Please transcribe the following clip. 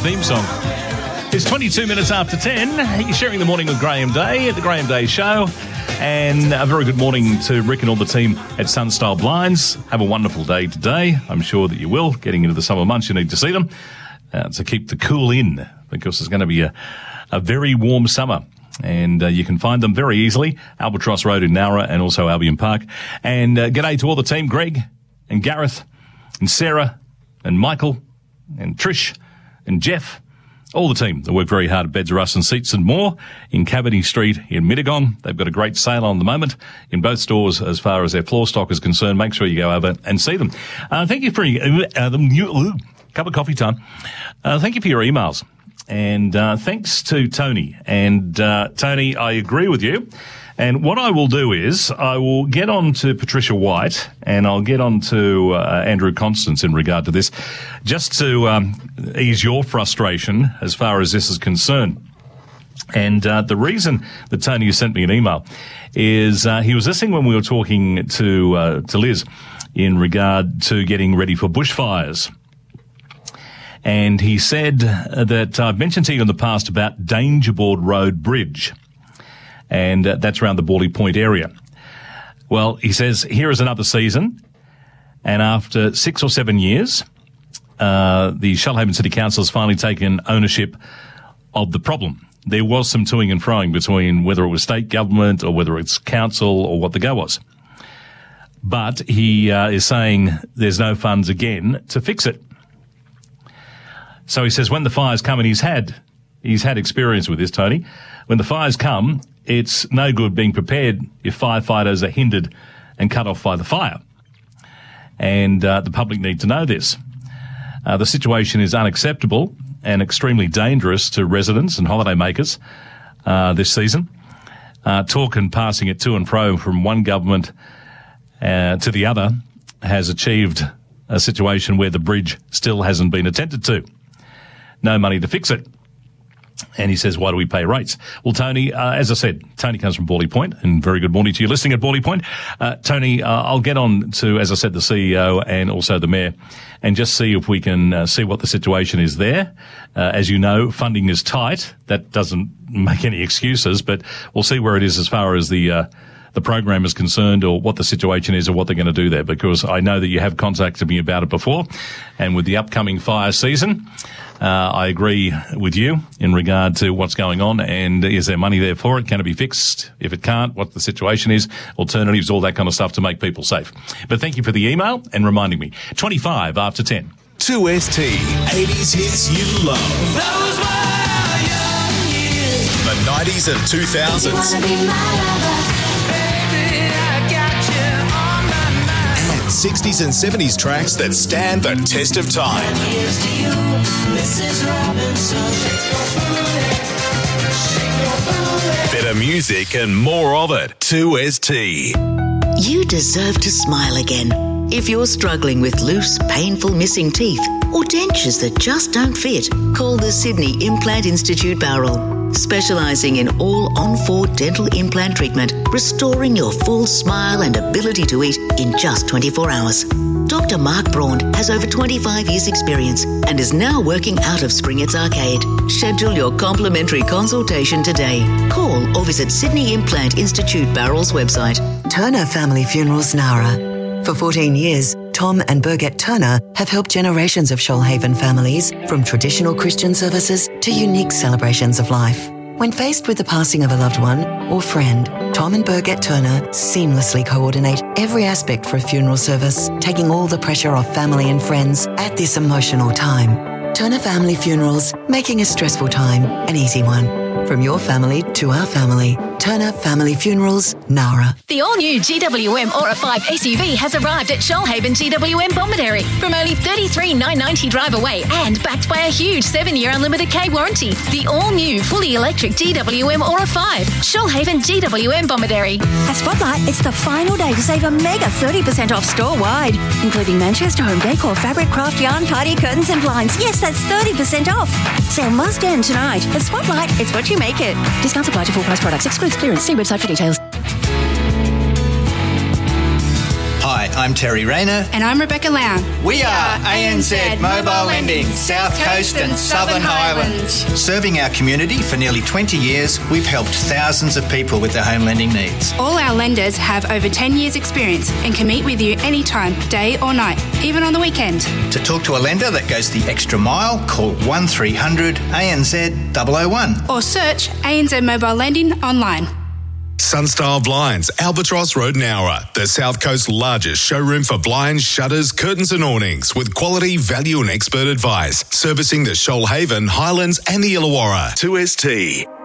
theme song. It's 22 minutes after 10. You're sharing the morning with Graham Day at the Graham Day Show. And a very good morning to Rick and all the team at Sunstyle Blinds. Have a wonderful day today. I'm sure that you will. Getting into the summer months, you need to see them to keep the cool in, because it's going to be a very warm summer. And you can find them very easily, Albatross Road in Nowra and also Albion Park. And g'day to all the team, Greg and Gareth and Sarah and Michael and Trish and Jeff. All the team that work very hard at Beds of Rust and Seats and More in Cavity Street in Mittagong. They've got a great sale on the moment in both stores as far as their floor stock is concerned. Make sure you go over and see them. Thank you for cup of coffee time. Thank you for your emails. And thanks to Tony. And Tony, I agree with you. And what I will do is I will get on to Patricia White and I'll get on to Andrew Constance in regard to this, just to ease your frustration as far as this is concerned. And the reason that Tony sent me an email is he was listening when we were talking to Liz in regard to getting ready for bushfires. And he said that I've mentioned to you in the past about Dangerboard Road Bridge. And that's around the Borley Point area. Well, he says, here is another season. And after 6 or 7 years, the Shoalhaven City Council has finally taken ownership of the problem. There was some toing and froing between whether it was state government or whether it's council or what the go was. But he is saying there's no funds again to fix it. So he says when the fires come, and he's had experience with this, Tony, when the fires come, it's no good being prepared if firefighters are hindered and cut off by the fire. And the public need to know this. The situation is unacceptable and extremely dangerous to residents and holidaymakers this season. Talk and passing it to and fro from one government to the other has achieved a situation where the bridge still hasn't been attended to. No money to fix it. And he says, why do we pay rates? Well, Tony, as I said, Tony comes from Borley Point, and very good morning to you listening at Borley Point. Tony, I'll get on to, as I said, the CEO and also the Mayor, and just see if we can see what the situation is there. As you know, funding is tight. That doesn't make any excuses, but we'll see where it is as far as the program is concerned, or what the situation is or what they're going to do there, because I know that you have contacted me about it before. And with the upcoming fire season, I agree with you in regard to what's going on, and is there money there for it? Can it be fixed? If it can't, what the situation is, alternatives, all that kind of stuff to make people safe. But thank you for the email and reminding me. 25 after 10. 2ST, 80s hits you love. Those were young years. The 90s and 2000s. 60s and 70s tracks that stand the test of time. Better music and more of it. 2ST. You deserve to smile again. If you're struggling with loose, painful missing teeth or dentures that just don't fit, call the Sydney Implant Institute Bowral. Specialising in all on-4 dental implant treatment, restoring your full smile and ability to eat in just 24 hours. Dr. Mark Braun has over 25 years' experience and is now working out of Springett's Arcade. Schedule your complimentary consultation today. Call or visit Sydney Implant Institute Bowral's website. Turner Family Funerals Nowra. For 14 years, Tom and Birgit Turner have helped generations of Shoalhaven families, from traditional Christian services to unique celebrations of life. When faced with the passing of a loved one or friend, Tom and Birgit Turner seamlessly coordinate every aspect for a funeral service, taking all the pressure off family and friends at this emotional time. Turner Family Funerals, making a stressful time an easy one. From your family to our family, Turner Family Funerals, Nowra. The all-new GWM Aura 5 SUV has arrived at Shoalhaven GWM Bomaderry from only $33,990 drive away and backed by a huge 7-year unlimited K warranty. The all-new fully electric GWM Aura 5, Shoalhaven GWM Bomaderry. At Spotlight, it's the final day to save a mega 30% off store-wide, including Manchester Home Decor, fabric, craft, yarn, party, curtains and blinds. Yes, that's 30% off. Sale must end tonight. At Spotlight, it's what you make it. Discounts apply to full price products. Excludes clearance. See website for details. Hi, I'm Terry Rayner. And I'm Rebecca Lown. We are ANZ Mobile Lending, South Coast and Southern Highlands. Serving our community for nearly 20 years, we've helped thousands of people with their home lending needs. All our lenders have over 10 years experience and can meet with you anytime, day or night, even on the weekend. To talk to a lender that goes the extra mile, call 1300 ANZ 001. Or search ANZ Mobile Lending online. Sunstyle Blinds, Albatross Road, Nowra, the South Coast's largest showroom for blinds, shutters, curtains and awnings with quality, value and expert advice. Servicing the Shoalhaven, Highlands and the Illawarra. 2ST.